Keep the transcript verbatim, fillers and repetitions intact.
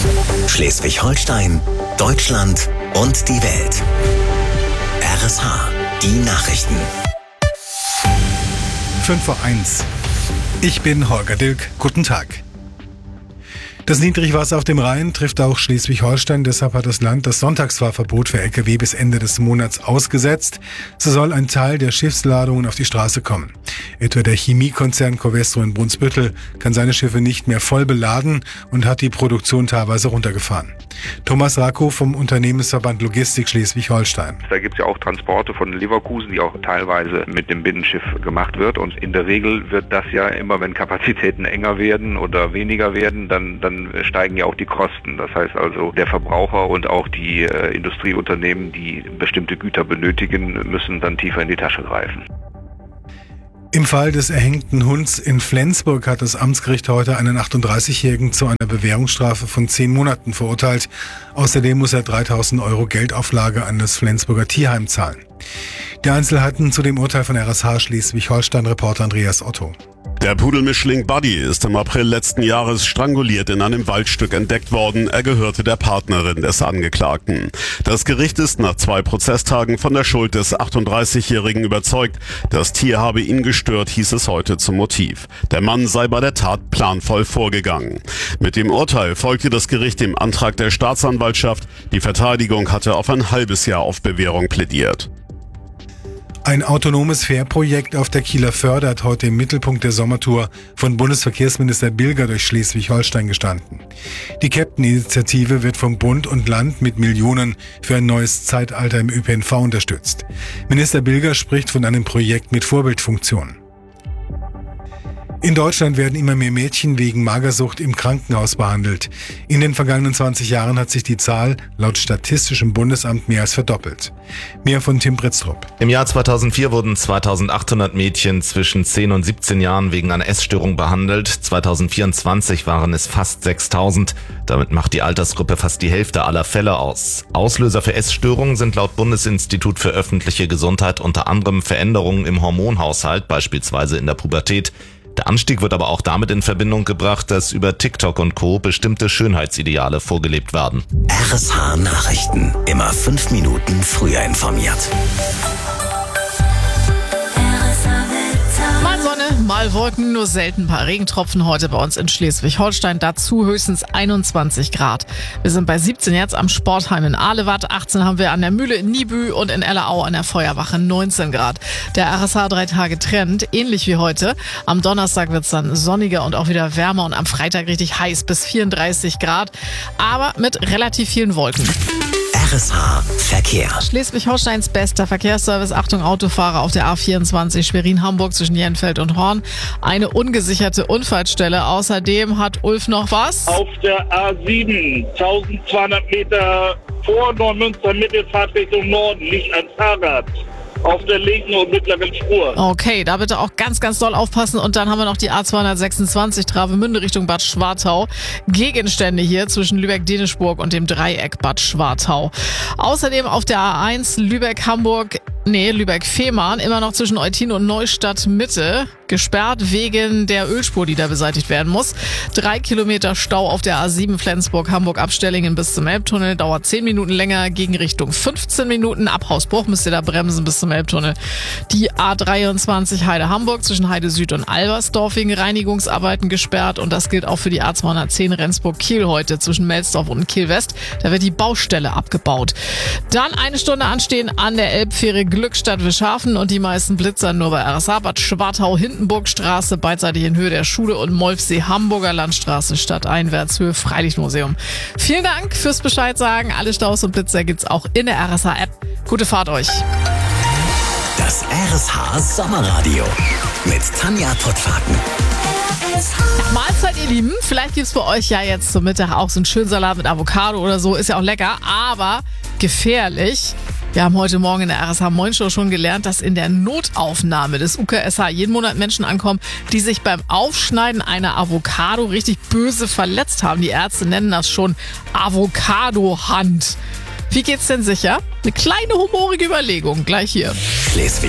Schleswig-Holstein, Deutschland und die Welt. R S H, die Nachrichten. fünf vor eins. Ich bin Holger Dilk. Guten Tag. Das Niedrigwasser auf dem Rhein trifft auch Schleswig-Holstein. Deshalb hat das Land das Sonntagsfahrverbot für L K W bis Ende des Monats ausgesetzt. So soll ein Teil der Schiffsladungen auf die Straße kommen. Etwa der Chemiekonzern Covestro in Brunsbüttel kann seine Schiffe nicht mehr voll beladen und hat die Produktion teilweise runtergefahren. Thomas Rakow vom Unternehmensverband Logistik Schleswig-Holstein. Da gibt es ja auch Transporte von Leverkusen, die auch teilweise mit dem Binnenschiff gemacht wird. Und in der Regel wird das ja immer, wenn Kapazitäten enger werden oder weniger werden, dann, dann steigen ja auch die Kosten. Das heißt also, der Verbraucher und auch die äh, Industrieunternehmen, die bestimmte Güter benötigen, müssen dann tiefer in die Tasche greifen. Im Fall des erhängten Hunds in Flensburg hat das Amtsgericht heute einen achtunddreißigjährigen zu einer Bewährungsstrafe von zehn Monaten verurteilt. Außerdem muss er dreitausend Euro Geldauflage an das Flensburger Tierheim zahlen. Die Einzelheiten zu dem Urteil von R S H Schleswig-Holstein-Reporter Andreas Otto. Der Pudelmischling Buddy ist im April letzten Jahres stranguliert in einem Waldstück entdeckt worden. Er gehörte der Partnerin des Angeklagten. Das Gericht ist nach zwei Prozesstagen von der Schuld des achtunddreißigjährigen überzeugt. Das Tier habe ihn gestört, hieß es heute zum Motiv. Der Mann sei bei der Tat planvoll vorgegangen. Mit dem Urteil folgte das Gericht dem Antrag der Staatsanwaltschaft. Die Verteidigung hatte auf ein halbes Jahr auf Bewährung plädiert. Ein autonomes Fährprojekt auf der Kieler Förde hat heute im Mittelpunkt der Sommertour von Bundesverkehrsminister Bilger durch Schleswig-Holstein gestanden. Die Captain-Initiative wird vom Bund und Land mit Millionen für ein neues Zeitalter im Ö P N V unterstützt. Minister Bilger spricht von einem Projekt mit Vorbildfunktion. In Deutschland werden immer mehr Mädchen wegen Magersucht im Krankenhaus behandelt. In den vergangenen zwanzig Jahren hat sich die Zahl laut Statistischem Bundesamt mehr als verdoppelt. Mehr von Tim Britztrup. Im Jahr zweitausendvier wurden zweitausendachthundert Mädchen zwischen zehn und siebzehn Jahren wegen einer Essstörung behandelt. zweitausendvierundzwanzig waren es fast sechstausend. Damit macht die Altersgruppe fast die Hälfte aller Fälle aus. Auslöser für Essstörungen sind laut Bundesinstitut für öffentliche Gesundheit unter anderem Veränderungen im Hormonhaushalt, beispielsweise in der Pubertät. Der Anstieg wird aber auch damit in Verbindung gebracht, dass über TikTok und Co. bestimmte Schönheitsideale vorgelebt werden. R S H Nachrichten. Immer fünf Minuten früher informiert. Mal Sonne, mal Wolken, nur selten ein paar Regentropfen heute bei uns in Schleswig-Holstein. Dazu höchstens einundzwanzig Grad. Wir sind bei siebzehn jetzt am Sportheim in Ahlewatt, achtzehn haben wir an der Mühle in Niebü und in Ellerau an der Feuerwache neunzehn Grad. Der R S H drei Tage Trend, ähnlich wie heute. Am Donnerstag wird es dann sonniger und auch wieder wärmer und am Freitag richtig heiß bis vierunddreißig Grad, aber mit relativ vielen Wolken. R S H Verkehr. Schleswig-Holsteins bester Verkehrsservice. Achtung, Autofahrer auf der A vierundzwanzig Schwerin-Hamburg zwischen Jenfeld und Horn. Eine ungesicherte Unfallstelle. Außerdem hat Ulf noch was. Auf der A sieben, zwölfhundert Meter vor Neumünster Mittelfahrtrichtung Norden, liegt ein Fahrrad auf der linken und mittleren Spur. Okay, da bitte auch ganz, ganz doll aufpassen. Und dann haben wir noch die A zweihundertsechsundzwanzig Travemünde Richtung Bad Schwartau. Gegenstände hier zwischen Lübeck-Denisburg und dem Dreieck Bad Schwartau. Außerdem auf der A eins Lübeck-Hamburg, nee, Lübeck-Fehmarn, immer noch zwischen Eutin und Neustadt Mitte. Gesperrt wegen der Ölspur, die da beseitigt werden muss. Drei Kilometer Stau auf der A sieben Flensburg-Hamburg-Abstellingen bis zum Elbtunnel. Dauert zehn Minuten länger, Gegenrichtung fünfzehn Minuten. Ab Hausbruch müsst ihr da bremsen bis zum Elbtunnel. Die A dreiundzwanzig Heide-Hamburg zwischen Heide Süd und Albersdorf wegen Reinigungsarbeiten gesperrt. Und das gilt auch für die A zweihundertzehn Rendsburg-Kiel heute zwischen Melsdorf und Kiel-West. Da wird die Baustelle abgebaut. Dann eine Stunde anstehen an der Elbfähre Glückstadt-Wischhafen und die meisten Blitzer nur bei R S H Bad Schwartau hinten Hindenburgstraße, beidseitig in Höhe der Schule und Molfsee, Hamburger Landstraße, stadteinwärts, Höhe Freilichtmuseum. Vielen Dank fürs Bescheid sagen. Alle Staus und Blitzer gibt's auch in der R S H-App. Gute Fahrt euch. Das R S H Sommerradio mit Tanja Pottfaken. Mahlzeit, ihr Lieben. Vielleicht gibt's bei euch ja jetzt zum Mittag auch so einen schönen Salat mit Avocado oder so. Ist ja auch lecker, aber gefährlich. Wir haben heute Morgen in der R S H Moin Show schon gelernt, dass in der Notaufnahme des U K S H jeden Monat Menschen ankommen, die sich beim Aufschneiden einer Avocado richtig böse verletzt haben. Die Ärzte nennen das schon Avocado-Hand. Wie geht's denn sicher? Eine kleine humorige Überlegung, gleich hier. Schleswig